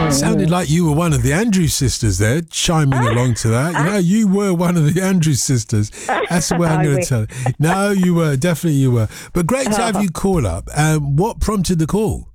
Sounded like you were one of the Andrews sisters there, chiming along to that. Yeah, you were one of the Andrews sisters. That's the way I'm going to tell it. No, you were. Definitely you were. But great to have you call up. What prompted the call?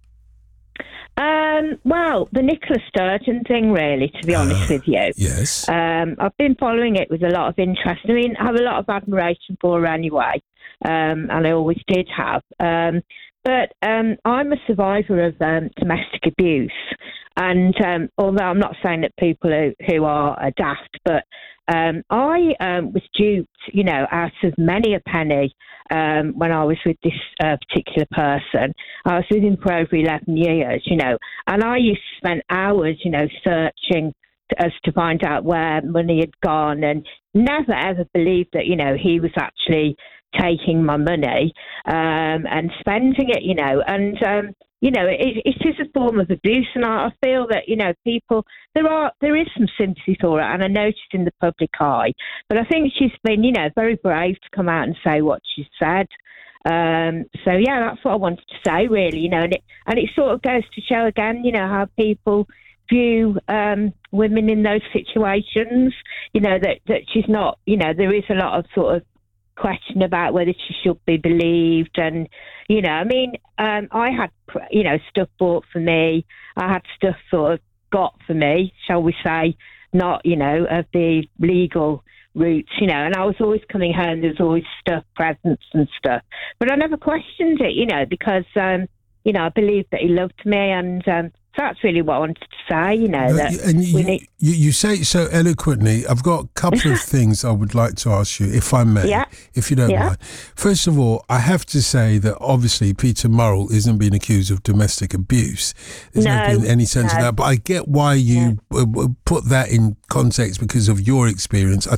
Well, the Nicola Sturgeon thing, really, to be honest with you. Yes. I've been following it with a lot of interest. I mean, I have a lot of admiration for her anyway, and I always did have. But I'm a survivor of domestic abuse. And although I'm not saying that people who are daft, but I was duped, out of many a penny when I was with this particular person. I was with him for over 11 years, and I used to spend hours, searching as to find out where money had gone, and never ever believed that, he was actually taking my money and spending it, and it is a form of abuse, and I feel that, people, there is some sympathy for it, and I noticed in the public eye, but I think she's been, very brave to come out and say what she said. So yeah, that's what I wanted to say, really, and it sort of goes to show again, how people view women in those situations, that she's not, there is a lot of sort of question about whether she should be believed, and I had stuff bought for me, I had stuff sort of got for me, shall we say, not of the legal routes, and I was always coming home, there's always stuff, presents and stuff, but I never questioned it, because I believed that he loved me, and so that's really what I wanted to say, that and you say it so eloquently. I've got a couple of things I would like to ask you, if I may, if you don't mind. First of all, I have to say that obviously Peter Murrell isn't being accused of domestic abuse. There's not been any sense of that, but I get why you put that in context because of your experience. I